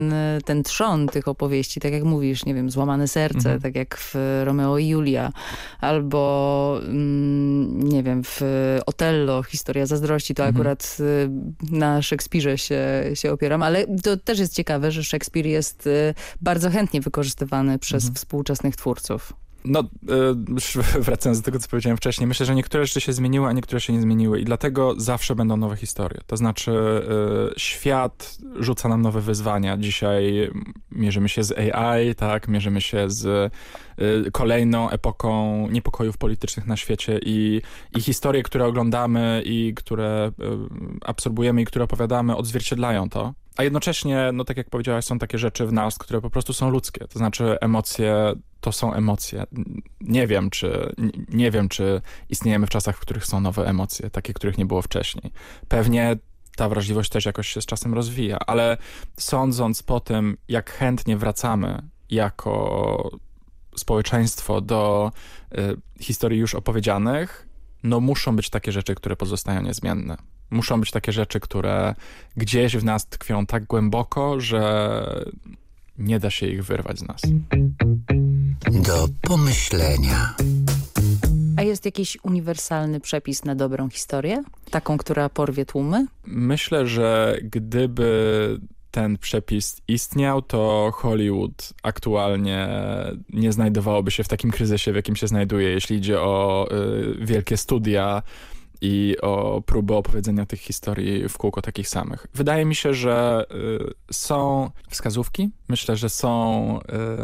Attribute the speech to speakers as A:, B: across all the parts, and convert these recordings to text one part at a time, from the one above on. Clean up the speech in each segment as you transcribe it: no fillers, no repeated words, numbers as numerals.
A: ten trzon tych opowieści, tak jak mówisz, nie wiem, Złamane serce, tak jak w Romeo i Julia, albo nie wiem, w Otello, Historia zazdrości, to akurat na Szekspirze się opieram, ale to też jest ciekawe, że Szekspir jest bardzo chętnie wykorzystywany przez współczesnych twórców.
B: No, wracając do tego, co powiedziałem wcześniej, myślę, że niektóre rzeczy się zmieniły, a niektóre się nie zmieniły i dlatego zawsze będą nowe historie. To znaczy świat rzuca nam nowe wyzwania. Dzisiaj mierzymy się z AI, tak, mierzymy się z kolejną epoką niepokojów politycznych na świecie i historie, które oglądamy i które absorbujemy i które opowiadamy, odzwierciedlają to. A jednocześnie, no tak jak powiedziałaś, są takie rzeczy w nas, które po prostu są ludzkie. To znaczy emocje to są emocje. Nie wiem, czy istniejemy w czasach, w których są nowe emocje, takie, których nie było wcześniej. Pewnie ta wrażliwość też jakoś się z czasem rozwija, ale sądząc po tym, jak chętnie wracamy jako społeczeństwo do historii już opowiedzianych, no muszą być takie rzeczy, które pozostają niezmienne. Muszą być takie rzeczy, które gdzieś w nas tkwią tak głęboko, że nie da się ich wyrwać z nas.
C: Do pomyślenia.
A: A jest jakiś uniwersalny przepis na dobrą historię? Taką, która porwie tłumy?
B: Myślę, że gdyby ten przepis istniał, to Hollywood aktualnie nie znajdowałoby się w takim kryzysie, w jakim się znajduje, jeśli idzie o wielkie studia i o próbę opowiedzenia tych historii w kółko takich samych. Wydaje mi się, że są wskazówki, myślę, że są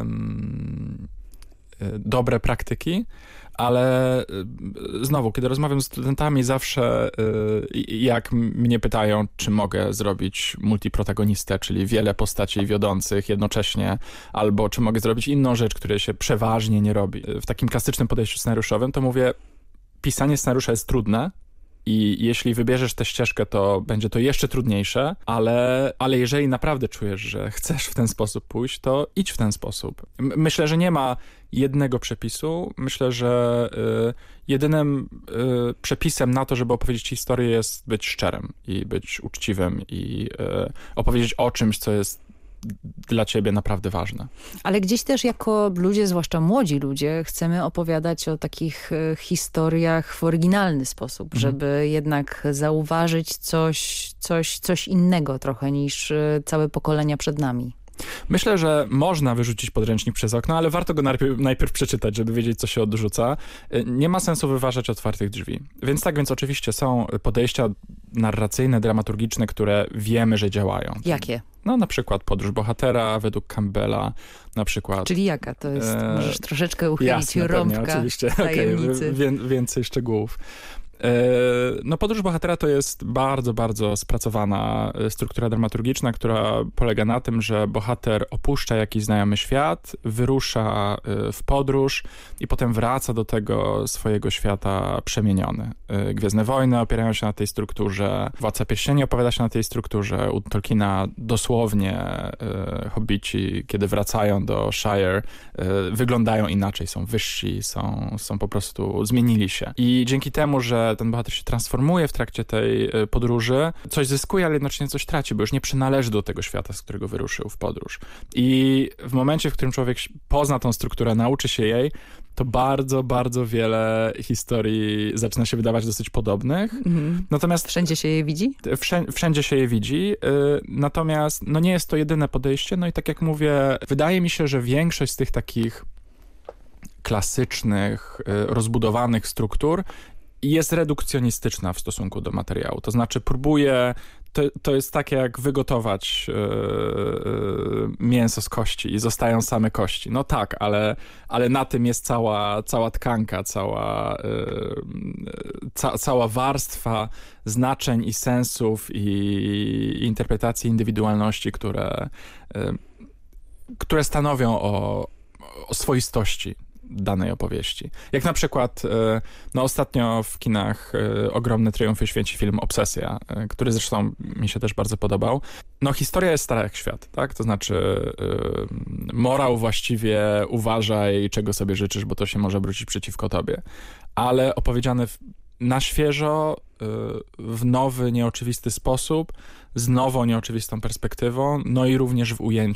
B: dobre praktyki, ale znowu, kiedy rozmawiam z studentami, zawsze jak mnie pytają, czy mogę zrobić multiprotagonistę, czyli wiele postaci wiodących jednocześnie, albo czy mogę zrobić inną rzecz, której się przeważnie nie robi. W takim klasycznym podejściu scenariuszowym to mówię, pisanie scenariusza jest trudne, i jeśli wybierzesz tę ścieżkę, to będzie to jeszcze trudniejsze, ale jeżeli naprawdę czujesz, że chcesz w ten sposób pójść, to idź w ten sposób. Myślę, że nie ma jednego przepisu. Myślę, że jedynym przepisem na to, żeby opowiedzieć historię, jest być szczerym i być uczciwym i opowiedzieć o czymś, co jest dla ciebie naprawdę ważne.
A: Ale gdzieś też jako ludzie, zwłaszcza młodzi ludzie, chcemy opowiadać o takich historiach w oryginalny sposób, żeby jednak zauważyć coś innego trochę niż całe pokolenia przed nami.
B: Myślę, że można wyrzucić podręcznik przez okno, ale warto go najpierw przeczytać, żeby wiedzieć, co się odrzuca. Nie ma sensu wyważać otwartych drzwi. Więc oczywiście są podejścia narracyjne, dramaturgiczne, które wiemy, że działają.
A: Jakie?
B: No na przykład Podróż bohatera według Campbella, na przykład.
A: Czyli jaka to jest? Możesz troszeczkę uchylić rąbka
B: oczywiście.
A: tajemnicy.
B: Więcej szczegółów. No Podróż bohatera to jest bardzo, bardzo spracowana struktura dramaturgiczna, która polega na tym, że bohater opuszcza jakiś znajomy świat, wyrusza w podróż i potem wraca do tego swojego świata przemieniony. Gwiezdne wojny opierają się na tej strukturze, Władca Pierścieni opowiada się na tej strukturze, u Tolkiena dosłownie hobbici, kiedy wracają do Shire, wyglądają inaczej, są wyżsi, są po prostu, zmienili się. I dzięki temu, że ten bohater się transformuje w trakcie tej podróży, coś zyskuje, ale jednocześnie coś traci, bo już nie przynależy do tego świata, z którego wyruszył w podróż. I w momencie, w którym człowiek pozna tą strukturę, nauczy się jej, to bardzo, bardzo wiele historii zaczyna się wydawać dosyć podobnych. Natomiast
A: wszędzie się je widzi?
B: Wszędzie się je widzi. Natomiast no nie jest to jedyne podejście. No i tak jak mówię, wydaje mi się, że większość z tych takich klasycznych, rozbudowanych struktur jest redukcjonistyczna w stosunku do materiału. To znaczy próbuje, to jest takie jak wygotować mięso z kości i zostają same kości. No tak, ale na tym jest cała tkanka, cała warstwa znaczeń i sensów i interpretacji indywidualności, które stanowią o swoistości danej opowieści. Jak na przykład no ostatnio w kinach ogromne triumfy święci film Obsesja, który zresztą mi się też bardzo podobał. No historia jest stara jak świat, tak? To znaczy morał właściwie uważaj, czego sobie życzysz, bo to się może obrócić przeciwko tobie. Ale opowiedziane na świeżo, w nowy, nieoczywisty sposób, z nową, nieoczywistą perspektywą, no i również w ujęciu.